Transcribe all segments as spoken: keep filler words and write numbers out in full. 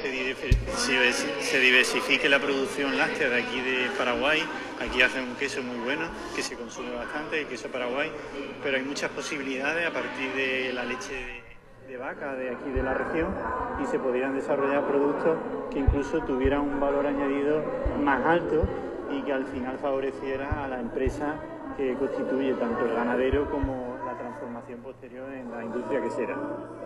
se, diver- se diversifique la producción láctea de aquí de Paraguay. Aquí hacen un queso muy bueno, que se consume bastante, el queso Paraguay, pero hay muchas posibilidades a partir de la leche de, de vaca de aquí de la región, y se podrían desarrollar productos que incluso tuvieran un valor añadido más alto y que al final favoreciera a la empresa que constituye tanto el ganadero como la transformación posterior en la industria quesera.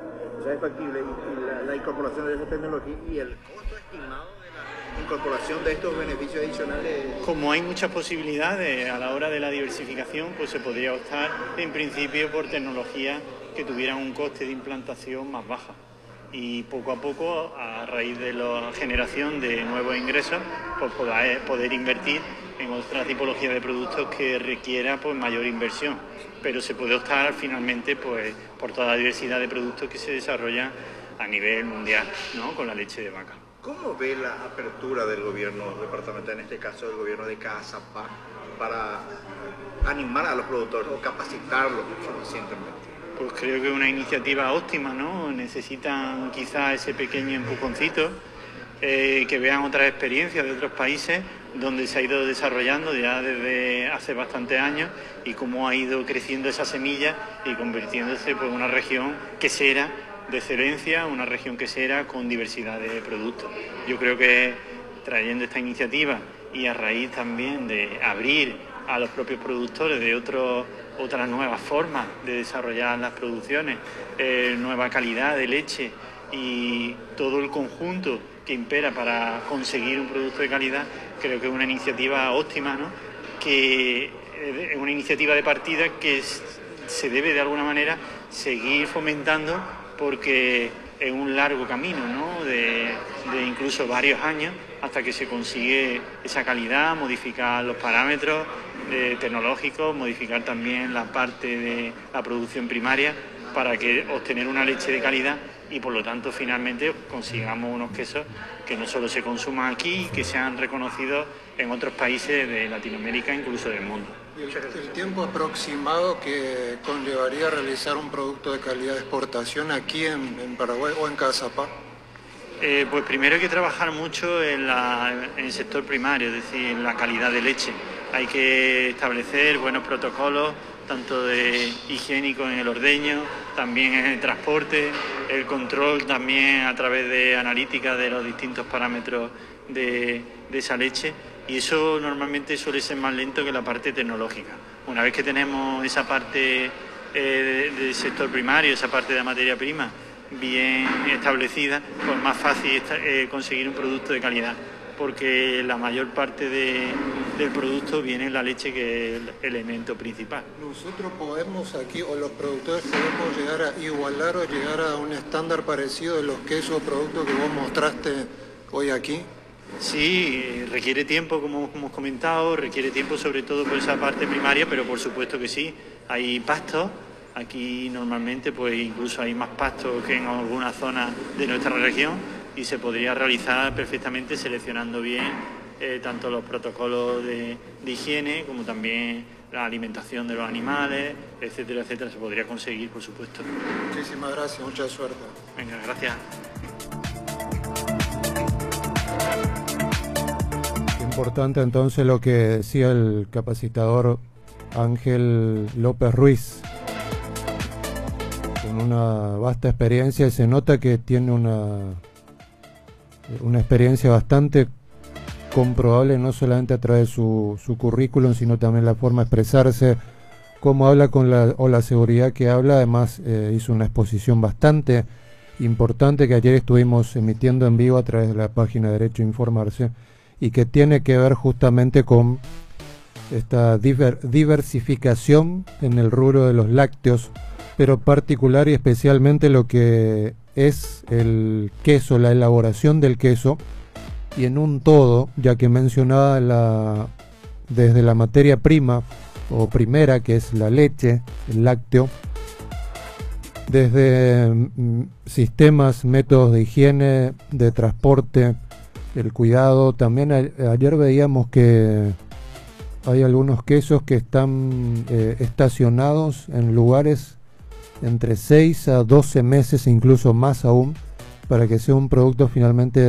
O sea, es factible y, y la, la incorporación de esa tecnología y el costo estimado de la incorporación de estos beneficios adicionales. Como hay muchas posibilidades a la hora de la diversificación, pues se podría optar en principio por tecnologías que tuvieran un coste de implantación más baja. Y poco a poco, a raíz de la generación de nuevos ingresos, pues poder, poder invertir en otra tipología de productos que requiera pues mayor inversión. Pero se puede optar finalmente pues por toda la diversidad de productos que se desarrollan a nivel mundial, ¿no?, con la leche de vaca. ¿Cómo ve la apertura del gobierno departamental, en este caso del gobierno de Cazapá, para animar a los productores o capacitarlos suficientemente? Pues creo que es una iniciativa óptima, ¿no? Necesitan quizás ese pequeño empujoncito, eh, que vean otras experiencias de otros países donde se ha ido desarrollando ya desde hace bastantes años y cómo ha ido creciendo esa semilla y convirtiéndose pues, en una región quesera de excelencia, una región quesera con diversidad de productos. Yo creo que trayendo esta iniciativa y a raíz también de abrir a los propios productores de otros otras nuevas formas de desarrollar las producciones, eh, nueva calidad de leche y todo el conjunto que impera para conseguir un producto de calidad, creo que es una iniciativa óptima, ¿no?, que es una iniciativa de partida que es, se debe de alguna manera seguir fomentando, porque es un largo camino, ¿no?, de, de incluso varios años hasta que se consigue esa calidad, modificar los parámetros eh, tecnológicos, modificar también la parte de la producción primaria para que obtener una leche de calidad y por lo tanto finalmente consigamos unos quesos que no solo se consuman aquí, que sean reconocidos en otros países de Latinoamérica, incluso del mundo. El tiempo aproximado que conllevaría realizar un producto de calidad de exportación aquí en, en Paraguay o en Cazapá. Eh, pues primero hay que trabajar mucho en, la, en el sector primario, es decir, en la calidad de leche. Hay que establecer buenos protocolos, tanto de higiénico en el ordeño, también en el transporte, el control también a través de analítica de los distintos parámetros de, de esa leche, y eso normalmente suele ser más lento que la parte tecnológica. Una vez que tenemos esa parte eh, del sector primario, esa parte de la materia prima bien establecida, pues más fácil eh, conseguir un producto de calidad, porque la mayor parte de, del producto viene en la leche, que es el elemento principal. ¿Nosotros podemos aquí, o los productores podemos llegar a igualar o llegar a un estándar parecido de los quesos o productos que vos mostraste hoy aquí? Sí, requiere tiempo, como hemos comentado, requiere tiempo sobre todo por esa parte primaria, pero por supuesto que sí. Hay pastos, aquí normalmente pues incluso hay más pastos que en algunas zonas de nuestra región, y se podría realizar perfectamente seleccionando bien eh, tanto los protocolos de, de higiene como también la alimentación de los animales, etcétera, etcétera. Se podría conseguir, por supuesto. Muchísimas gracias, mucha suerte. Venga, gracias. Importante entonces lo que decía el capacitador Ángel López Ruiz, con una vasta experiencia, y se nota que tiene una una experiencia bastante comprobable, no solamente a través de su, su currículum, sino también la forma de expresarse, cómo habla con la, o la seguridad que habla. Además eh, hizo una exposición bastante importante que ayer estuvimos emitiendo en vivo a través de la página Derecho a Informarse, y que tiene que ver justamente con esta diver, diversificación en el rubro de los lácteos, pero particular y especialmente lo que es el queso, la elaboración del queso, y en un todo, ya que mencionaba la, desde la materia prima o primera, que es la leche, el lácteo, desde mm, sistemas, métodos de higiene, de transporte, el cuidado. También a, ayer veíamos que hay algunos quesos que están eh, estacionados en lugares entre seis a doce meses, incluso más aún, para que sea un producto finalmente